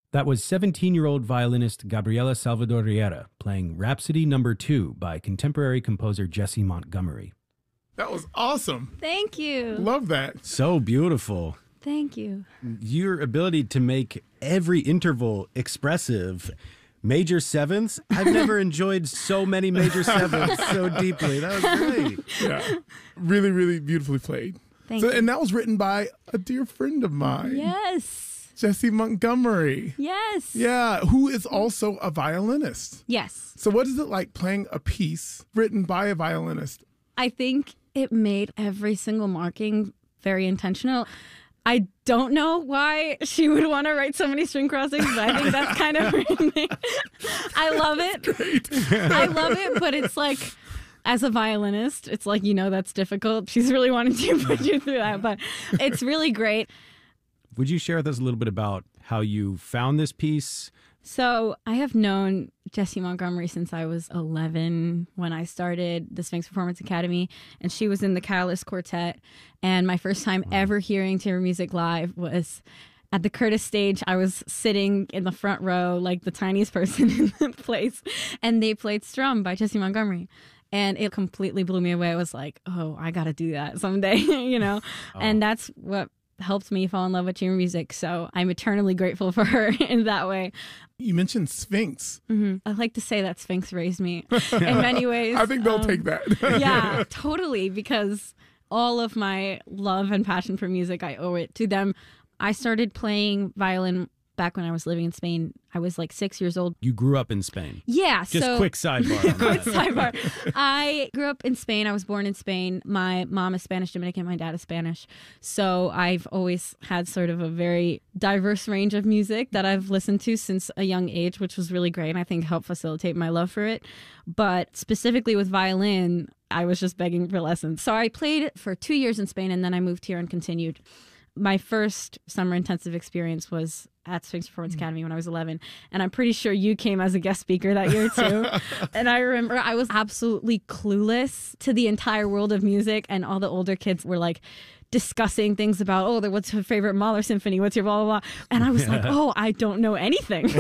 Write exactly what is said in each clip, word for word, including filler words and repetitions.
That was seventeen-year-old violinist Gabriela Salvador Riera playing Rhapsody Number Two by contemporary composer Jessie Montgomery. That was awesome. Thank you. Love that. So beautiful. Thank you. Your ability to make every interval expressive. Major sevenths? I've never enjoyed so many major sevenths so deeply. That was great. Yeah. Really, really beautifully played. Thank so, you. And that was written by a dear friend of mine. Yes. Jessie Montgomery. Yes. Yeah, who is also a violinist. Yes. So what is it like playing a piece written by a violinist? I think it made every single marking very intentional. I don't know why she would want to write so many string crossings, but I think that's kind of her thing. I love it. I love it, but it's like, as a violinist, it's like, you know, that's difficult. She's really wanting to put you through that, but it's really great. Would you share with us a little bit about how you found this piece? So I have known Jessie Montgomery since I was eleven when I started the Sphinx Performance Academy, and she was in the Catalyst Quartet. And my first time wow. ever hearing Timbre Music live was at the Curtis stage. I was sitting in the front row, like the tiniest person in the place, and they played Strum by Jessie Montgomery. And it completely blew me away. I was like, oh, I got to do that someday, you know? Oh. And that's what helped me fall in love with chamber music. So I'm eternally grateful for her in that way. You mentioned Sphinx. Mm-hmm. I like to say that Sphinx raised me in many ways. I think they'll um, take that. Yeah, totally. Because all of my love and passion for music, I owe it to them. I started playing violin back when I was living in Spain. I was like six years old. You grew up in Spain? Yeah. Just so, quick sidebar. quick sidebar. I grew up in Spain. I was born in Spain. My mom is Spanish Dominican. My dad is Spanish. So I've always had sort of a very diverse range of music that I've listened to since a young age, which was really great and I think helped facilitate my love for it. But specifically with violin, I was just begging for lessons. So I played for two years in Spain and then I moved here and continued. My first summer intensive experience was at Sphinx Performance Academy when I was eleven. And I'm pretty sure you came as a guest speaker that year too. And I remember I was absolutely clueless to the entire world of music. And all the older kids were like discussing things about, oh, what's your favorite Mahler symphony? What's your blah, blah, blah. And I was like, oh, I don't know anything.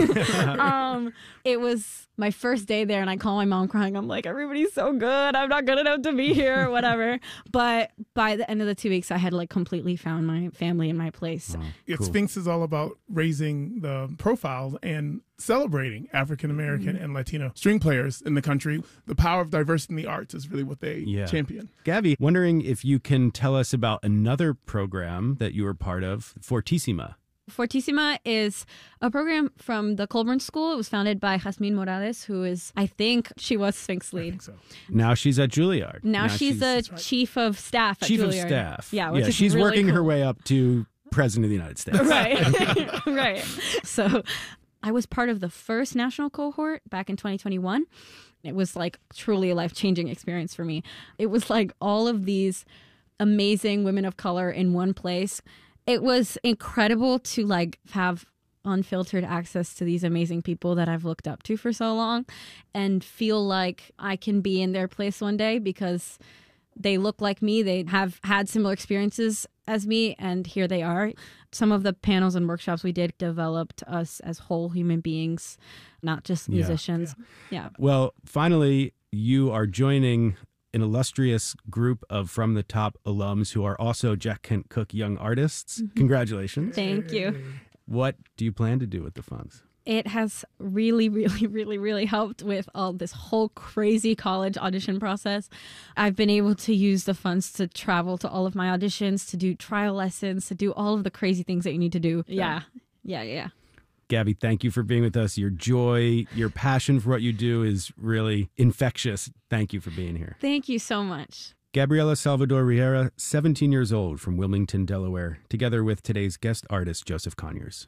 um, it was my first day there and I call my mom crying. I'm like, everybody's so good. I'm not good enough to be here or whatever. But by the end of the two weeks, I had like completely found my family and my place. Wow, cool. Cool. Sphinx is all about raising the profiles and celebrating African-American mm-hmm. and Latino string players in the country. The power of diversity in the arts is really what they yeah. champion. Gabby, wondering if you can tell us about another program that you were part of, Fortissima. Fortissima is a program from the Colburn School. It was founded by Jasmine Morales, who is, I think, she was Sphinx lead. I think so. Now she's at Juilliard. Now, now she's, she's the right. chief of staff at chief Juilliard. Chief of staff. Yeah, which yeah is she's really working cool. her way up to President of the United States. Right, right. So I was part of the first national cohort back in twenty twenty-one. It was like truly a life-changing experience for me. It was like all of these amazing women of color in one place. It was incredible to like have unfiltered access to these amazing people that I've looked up to for so long and feel like I can be in their place one day because they look like me. They have had similar experiences as me, and here they are. Some of the panels and workshops we did developed us as whole human beings, not just musicians. Yeah. yeah. Well, finally, you are joining an illustrious group of From the Top alums who are also Jack Kent Cooke Young Artists. Mm-hmm. Congratulations. Thank you. What do you plan to do with the funds? It has really, really, really, really helped with all this whole crazy college audition process. I've been able to use the funds to travel to all of my auditions, to do trial lessons, to do all of the crazy things that you need to do. Yeah, yeah, yeah. Gabby, thank you for being with us. Your joy, your passion for what you do is really infectious. Thank you for being here. Thank you so much. Gabriela Salvador Riera, seventeen years old, from Wilmington, Delaware, together with today's guest artist, Joseph Conyers.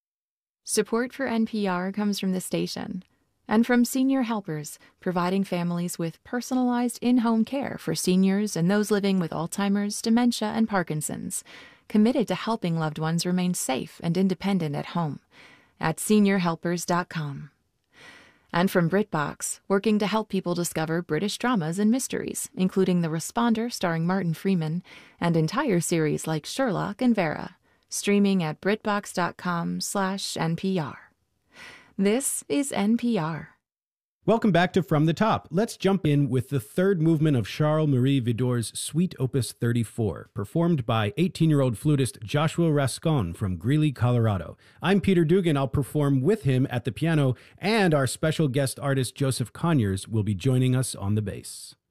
Support for N P R comes from the station and from Senior Helpers, providing families with personalized in-home care for seniors and those living with Alzheimer's, dementia, and Parkinson's, committed to helping loved ones remain safe and independent at home at senior helpers dot com. And from BritBox, working to help people discover British dramas and mysteries, including The Responder starring Martin Freeman and entire series like Sherlock and Vera. Streaming at britbox dot com slash N P R. This is N P R. Welcome back to From the Top. Let's jump in with the third movement of Charles-Marie Widor's Suite Opus thirty-four, performed by eighteen-year-old flutist Joshua Rascon from Greeley, Colorado. I'm Peter Dugan. I'll perform with him at the piano, and our special guest artist Joseph Conyers will be joining us on the bass.